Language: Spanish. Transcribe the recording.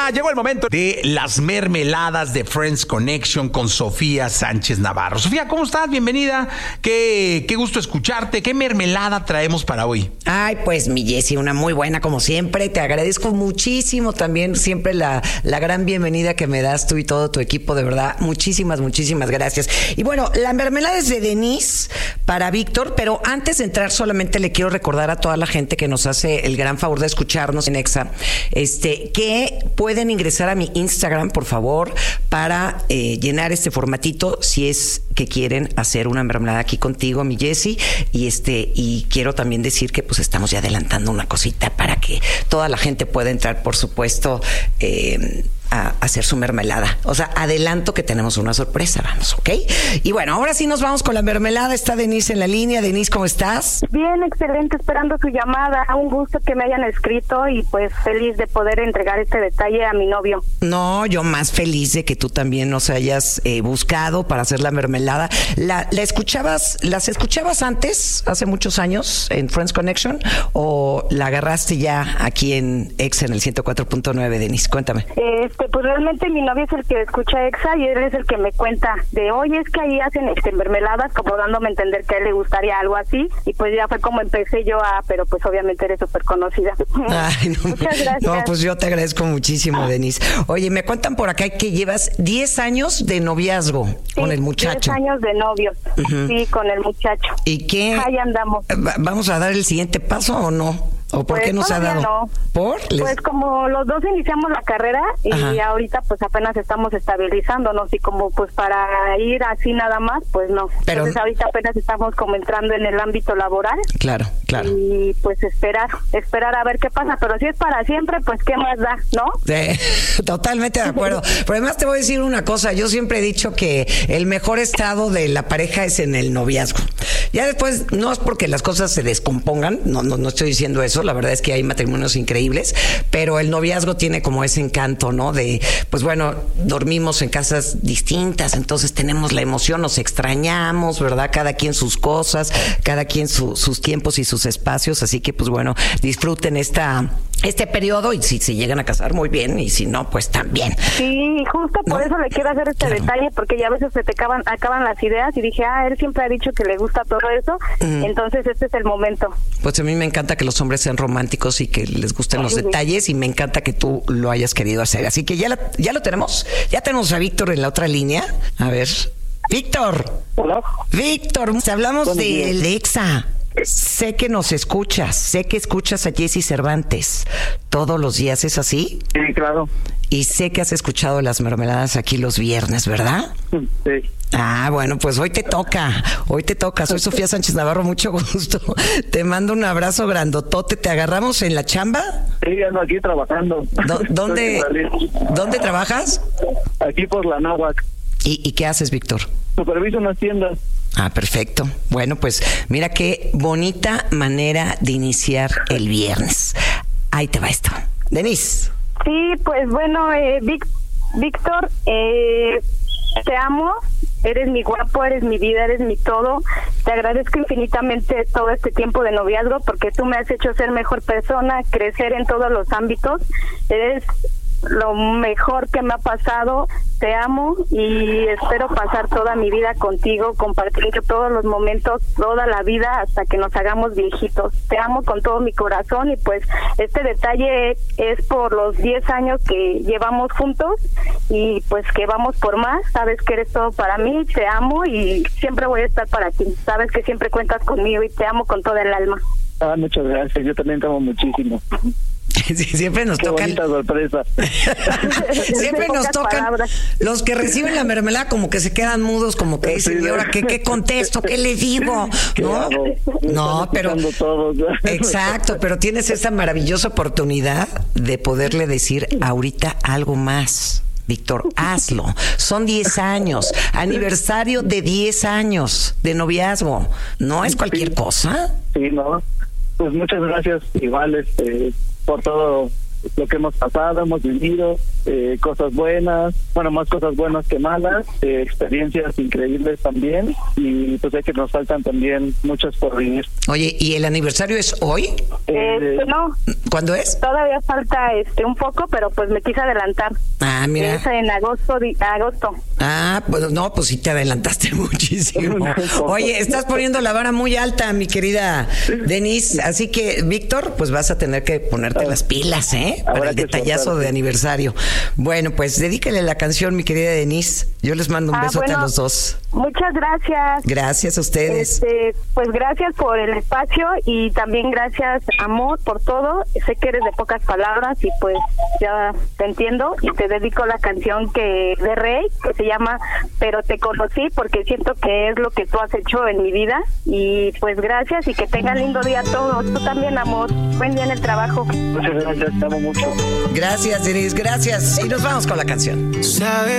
Llegó el momento de las mermeladas de Friends Connection con Sofía Sánchez Navarro. Sofía, ¿cómo estás? Bienvenida. Qué gusto escucharte. ¿Qué mermelada traemos para hoy? Ay, pues mi Jessy, una muy buena como siempre. Te agradezco muchísimo también siempre la gran bienvenida que me das tú y todo tu equipo, de verdad. Muchísimas gracias. Y bueno, la mermelada es de Denise para Víctor, pero antes de entrar solamente le quiero recordar a toda la gente que nos hace el gran favor de escucharnos en Exa, que pueden ingresar a mi Instagram, por favor, para llenar este formatito si es que quieren hacer una mermelada aquí contigo, mi Jessy, y quiero también decir que pues estamos ya adelantando una cosita para que toda la gente pueda entrar, por supuesto, a hacer su mermelada. O sea, adelanto que tenemos una sorpresa, vamos, ¿ok? Y bueno, ahora sí nos vamos con la mermelada. Está Denise en la línea. Denise, ¿cómo estás? Bien, excelente, esperando su llamada. Un gusto que me hayan escrito y pues feliz de poder entregar este detalle a mi novio. No, yo más feliz de que tú también nos hayas buscado para hacer la mermelada. ¿Las escuchabas antes, hace muchos años, en Friends Connection, o la agarraste ya aquí en Exa en el 104.9, Denise? Cuéntame. Pues realmente mi novio es el que escucha Exa y él es el que me cuenta de, oye, es que ahí hacen mermeladas, como dándome a entender que a él le gustaría algo así, y pues ya fue como empecé yo pero pues obviamente eres súper conocida. Ay, no, muchas gracias. No, pues yo te agradezco muchísimo, Denise. Oye, me cuentan por acá que llevas 10 años de noviazgo con el muchacho. 10 años de novios, sí, con el muchacho. ¿Y qué? Ahí andamos. ¿Vamos a dar el siguiente paso o no? ¿O por qué no se ha dado? No. ¿Por? Pues como los dos iniciamos la carrera y Ajá. Ahorita pues apenas estamos estabilizándonos y como pues para ir así nada más, pues no. Pero entonces ahorita apenas estamos como entrando en el ámbito laboral. Claro. Y pues esperar a ver qué pasa, pero si es para siempre, pues qué más da, ¿no? Totalmente de acuerdo. Pero además te voy a decir una cosa, yo siempre he dicho que el mejor estado de la pareja es en el noviazgo. Ya después, no es porque las cosas se descompongan, no estoy diciendo eso, la verdad es que hay matrimonios increíbles, pero el noviazgo tiene como ese encanto, ¿no? De, pues bueno, dormimos en casas distintas, entonces tenemos la emoción, nos extrañamos, ¿verdad? Cada quien sus cosas, cada quien sus tiempos y sus espacios, así que pues bueno, disfruten este periodo y si se llegan a casar muy bien y si no, pues también. Sí, justo por eso le quiero hacer este detalle, porque ya a veces se te acaban las ideas y dije, él siempre ha dicho que le gusta todo eso, entonces este es el momento. Pues a mí me encanta que los hombres sean románticos y que les gusten los detalles y me encanta que tú lo hayas querido hacer. Así que ya lo tenemos. Ya tenemos a Víctor en la otra línea. A ver. Víctor. Hola. Víctor, hablamos de Exa. Sé que nos escuchas, sé que escuchas a Jessy Cervantes todos los días, ¿es así? Sí, claro. Y sé que has escuchado las mermeladas aquí los viernes, ¿verdad? Sí. Bueno, pues hoy te toca. Soy Sofía Sánchez Navarro, mucho gusto. Te mando un abrazo grandotote. ¿Te agarramos en la chamba? Sí, ando aquí trabajando. ¿Dónde trabajas? Aquí por la Náhuac. ¿Y qué haces, Víctor? Superviso unas tiendas. Perfecto. Bueno, pues mira qué bonita manera de iniciar el viernes. Ahí te va esto. Denise. Sí, pues bueno, Víctor, te amo, eres mi guapo, eres mi vida, eres mi todo. Te agradezco infinitamente todo este tiempo de noviazgo porque tú me has hecho ser mejor persona, crecer en todos los ámbitos. Eres lo mejor que me ha pasado. Te amo y espero pasar toda mi vida contigo, compartir todos los momentos, toda la vida hasta que nos hagamos viejitos. Te amo con todo mi corazón y pues este detalle es por los 10 años que llevamos juntos y pues que vamos por más. Sabes que eres todo para mí, te amo y siempre voy a estar para ti. Sabes que siempre cuentas conmigo y te amo con toda el alma. Muchas gracias, yo también te amo muchísimo. Sí, siempre nos toca. Qué bonita sorpresa. Siempre nos tocan los que reciben la mermelada como que se quedan mudos, como que dicen, ¿y ahora qué contesto? ¿Qué le digo? No, pero exacto, pero tienes esa maravillosa oportunidad de poderle decir ahorita algo más. Víctor, hazlo. Son 10 años, aniversario de 10 años de noviazgo. No es cualquier cosa. Sí, no. Pues muchas gracias, igual, por todo lo que hemos pasado, hemos vivido, cosas buenas, bueno, más cosas buenas que malas, experiencias increíbles también, y pues sé que nos faltan también muchas por vivir. Oye, ¿y el aniversario es hoy? No, ¿Cuándo es? todavía falta un poco, pero pues me quise adelantar. Ah, mira. Es en agosto. Ah, pues no, pues sí te adelantaste muchísimo. Oye, estás poniendo la vara muy alta, mi querida Denise, así que, Víctor, pues vas a tener que ponerte las pilas, para el detallazo de aniversario. Bueno, pues dedícale la canción, mi querida Denise. Yo les mando un besote a los dos. Muchas gracias. Gracias a ustedes. Pues gracias por el espacio y también gracias, amor, por todo. Sé que eres de pocas palabras y pues ya te entiendo y te dedico la canción de Rey, que se llama Pero te conocí, porque siento que es lo que tú has hecho en mi vida. Y pues gracias y que tengan lindo día todos. Tú también, amor. Buen día en el trabajo. Muchas gracias, te amo mucho. Gracias, Denise, gracias. Y nos vamos con la canción. ¿Sabes?